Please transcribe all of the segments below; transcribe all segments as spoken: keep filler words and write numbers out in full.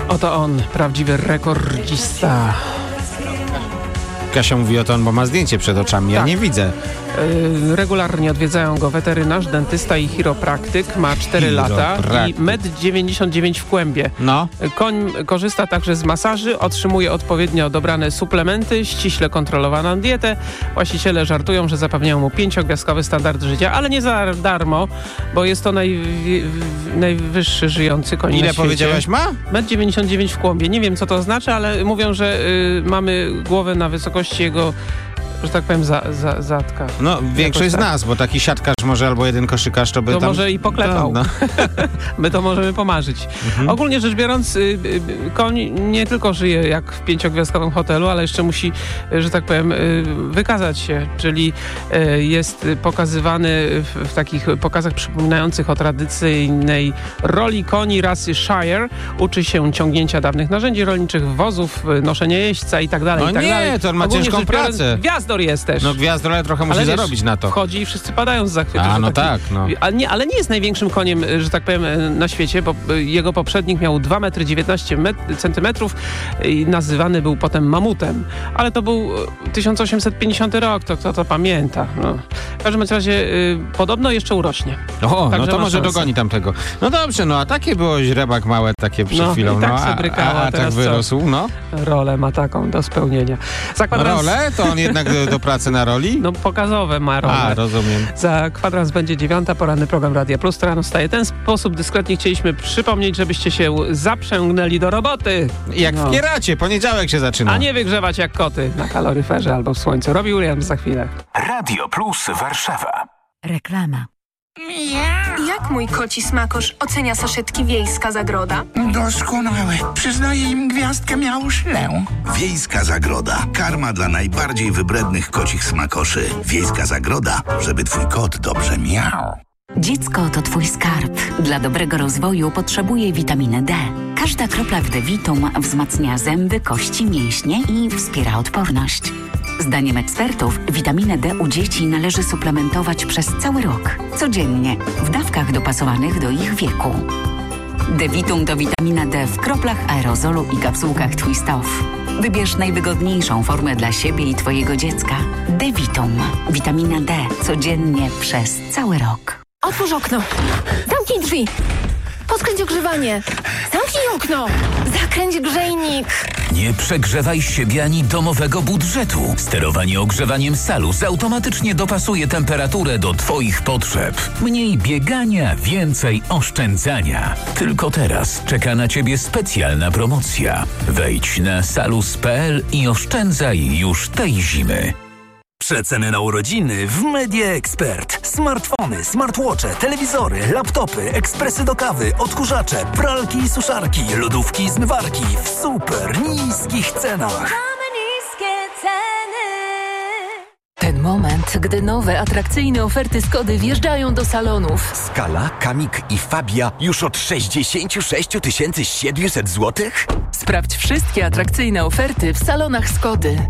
Oto on, prawdziwy rekordzista. Kasia mówi o to on, bo ma zdjęcie przed oczami, ja tak. nie widzę. Yy, regularnie odwiedzają go weterynarz, dentysta i chiropraktyk. Ma cztery lata i metr dziewięćdziesiąt dziewięć w kłębie. No. Koń korzysta także z masaży, otrzymuje odpowiednio dobrane suplementy, ściśle kontrolowaną dietę. Właściciele żartują, że zapewniają mu pięciogwiazdkowy standard życia, ale nie za darmo, bo jest to naj, najwyższy żyjący koń Ile na świecie. powiedziałaś ma? metr dziewięćdziesiąt dziewięć w kłębie. Nie wiem, co to znaczy, ale mówią, że y, mamy głowę na wysokości jego, że tak powiem, za, za, zadka. No, większość tak. z nas, bo taki siatkarz może albo jeden koszykarz to by to tam... może i poklepał. No, no. My to możemy pomarzyć. Mhm. Ogólnie rzecz biorąc, y, y, koń nie tylko żyje jak w pięciogwiazdkowym hotelu, ale jeszcze musi, y, że tak powiem, y, wykazać się. Czyli y, jest pokazywany w, w takich pokazach przypominających o tradycyjnej roli koni rasy Shire. Uczy się ciągnięcia dawnych narzędzi rolniczych, wozów, noszenia jeźdźca i tak dalej. No i tak nie, dalej. to on ma Ogólnie ciężką rzecz biorąc, pracę. Gwiazdor jest też. No gwiazdor, ale trochę musi ale zarobić wiesz, na to. Wchodzi i wszyscy padają z zachwytu. A, no taki, tak, no. Ale nie, ale nie jest największym koniem, że tak powiem, na świecie, bo jego poprzednik miał dwa metry dziewiętnaście centymetrów i nazywany był potem mamutem. Ale to był tysiąc osiemset pięćdziesiąty rok, to kto to pamięta. No. W każdym razie y, podobno jeszcze urośnie. O, Także no to może szansę. dogoni tamtego. No dobrze, no a takie było źrebak małe takie przed No, chwilą. i tak no, se a, brykała, a, a tak teraz wyrósł, no. Rolę ma taką do spełnienia. Za kwadrans... Rolę? To on jednak do, do pracy na roli? No pokazowe ma rolę. A, rozumiem. Za kwadrans będzie dziewiąta, poranny program Radia Plus, to rano staje. W ten sposób dyskretnie chcieliśmy przypomnieć, żebyście się zaprzęgnęli do roboty. Jak No. w Kieracie, poniedziałek się zaczyna. A nie wygrzewać jak koty na kaloryferze albo w słońcu. Robi Williams za chwilę. Radio Plus Warszawa. Reklama. Jak mój koci smakosz ocenia saszetki Wiejska Zagroda? Doskonałe. Przyznaję im gwiazdkę miałuszlę. Wiejska Zagroda. Karma dla najbardziej wybrednych kocich smakoszy. Wiejska Zagroda, żeby twój kot dobrze miał. Dziecko to twój skarb. Dla dobrego rozwoju potrzebuje witaminy D. Każda kropla w D-Vitum wzmacnia zęby, kości, mięśnie i wspiera odporność. Zdaniem ekspertów witaminę D u dzieci należy suplementować przez cały rok, codziennie, w dawkach dopasowanych do ich wieku. D-Vitum to witamina D w kroplach aerozolu i kapsułkach Twist Off. Wybierz najwygodniejszą formę dla siebie i twojego dziecka. D-Vitum. Witamina D codziennie przez cały rok. Otwórz okno. Zamknij drzwi. Podkręć ogrzewanie. Zamknij okno. Zakręć grzejnik. Nie przegrzewaj siebie ani domowego budżetu. Sterowanie ogrzewaniem Salus automatycznie dopasuje temperaturę do twoich potrzeb. Mniej biegania, więcej oszczędzania. Tylko teraz czeka na ciebie specjalna promocja. Wejdź na salus kropka p l i oszczędzaj już tej zimy. Przeceny na urodziny w Media Expert. Smartfony, smartwatche, telewizory, laptopy, ekspresy do kawy, odkurzacze, pralki i suszarki, lodówki i zmywarki w super niskich cenach. Ten moment, gdy nowe, atrakcyjne oferty Skody wjeżdżają do salonów. Skala, Kamik i Fabia już od sześćdziesiąt sześć tysięcy siedemset złotych? Sprawdź wszystkie atrakcyjne oferty w salonach Skody.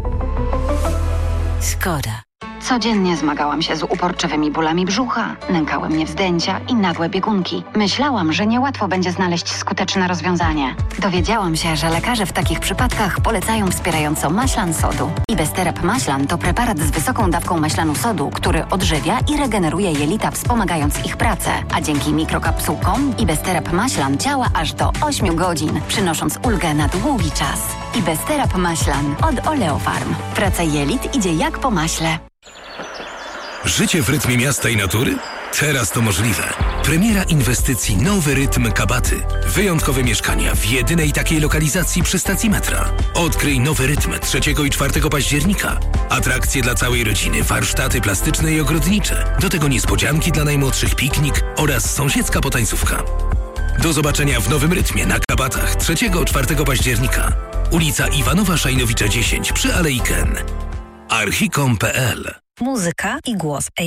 Skoda. Codziennie zmagałam się z uporczywymi bólami brzucha, nękały mnie wzdęcia i nagłe biegunki. Myślałam, że niełatwo będzie znaleźć skuteczne rozwiązanie. Dowiedziałam się, że lekarze w takich przypadkach polecają wspierająco maślan sodu. Ibesterep maślan to preparat z wysoką dawką maślanu sodu, który odżywia i regeneruje jelita, wspomagając ich pracę. A dzięki mikrokapsułkom Ibesterep maślan działa aż do ośmiu godzin, przynosząc ulgę na długi czas. Ibesterep maślan od Oleofarm. Praca jelit idzie jak po maśle. Życie w rytmie miasta i natury? Teraz to możliwe. Premiera inwestycji Nowy Rytm Kabaty. Wyjątkowe mieszkania w jedynej takiej lokalizacji przy stacji metra. Odkryj Nowy Rytm trzeciego i czwartego października. Atrakcje dla całej rodziny, warsztaty plastyczne i ogrodnicze. Do tego niespodzianki dla najmłodszych, piknik oraz sąsiedzka potańcówka. Do zobaczenia w Nowym Rytmie na Kabatach trzeciego i czwartego października. Ulica Iwanowa Szajnowicza dziesięć przy Alei Ken. archicom kropka p l. Muzyka i głos